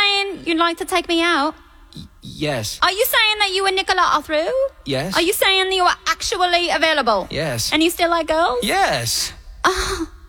saying you'd like to take me out? Yes. Are you saying that you and Nicola are through? Yes. Are you saying that you are actually available? Yes. And you still like girls? Yes. Oh,